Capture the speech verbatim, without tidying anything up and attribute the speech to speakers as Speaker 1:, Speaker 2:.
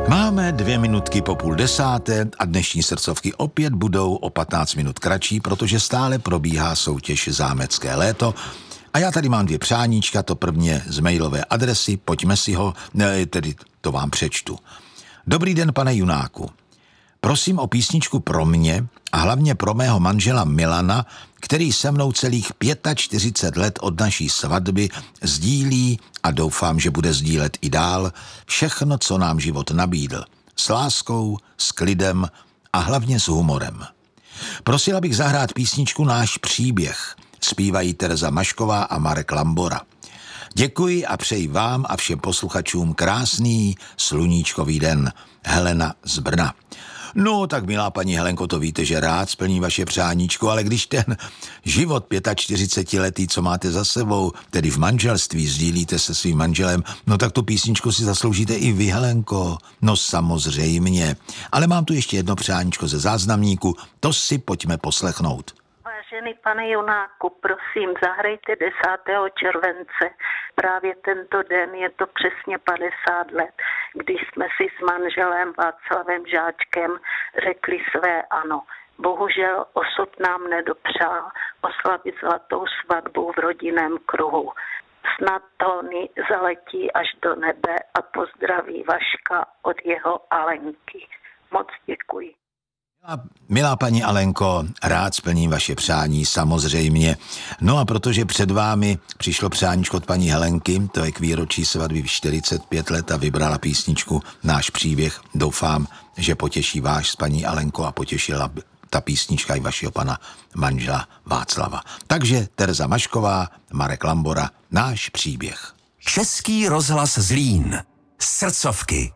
Speaker 1: Máme dvě minutky po půl desáté a dnešní srdcovky opět budou o patnáct minut kratší, protože stále probíhá soutěž Zámecké léto. A já tady mám dvě přáníčka, to prvně z mailové adresy, pojďme si ho, ne, tedy to vám přečtu. Dobrý den, pane Junáku. Prosím o písničku pro mě a hlavně pro mého manžela Milana, který se mnou celých čtyřicet pět let od naší svatby sdílí a doufám, že bude sdílet i dál všechno, co nám život nabídl. S láskou, s klidem a hlavně s humorem. Prosila bych zahrát písničku Náš příběh. Zpívají Tereza Mašková a Marek Lambora. Děkuji a přeji vám a všem posluchačům krásný sluníčkový den. Helena z Brna. No, tak milá paní Helenko, to víte, že rád splní vaše přáníčko, ale když ten život čtyřicetiletý, co máte za sebou, tedy v manželství, sdílíte se svým manželem, no tak tu písničku si zasloužíte i vy, Helenko. No samozřejmě. Ale mám tu ještě jedno přáníčko ze záznamníku, to si pojďme poslechnout.
Speaker 2: Vážený pane Junáku, prosím, zahrajte desátého července. Právě tento den je to přesně padesát let, když jsme si s manželem Václavem Žáčkem řekli své ano. Bohužel osud nám nedopřál oslavit zlatou svatbu v rodinném kruhu. Snad tóny zaletí až do nebe a pozdraví Vaška od jeho Alenky. Moc děkuji.
Speaker 1: Milá paní Alenko, rád splním vaše přání, samozřejmě. No a protože před vámi přišlo přáníčko od paní Helenky, to je k výročí svatby v čtyřicet pět let a vybrala písničku Náš příběh. Doufám, že potěší váš s paní Alenko a potěšila ta písnička i vašeho pana manžela Václava. Takže Tereza Mašková, Marek Lambora, Náš příběh.
Speaker 3: Český rozhlas Zlín. Srdcovky.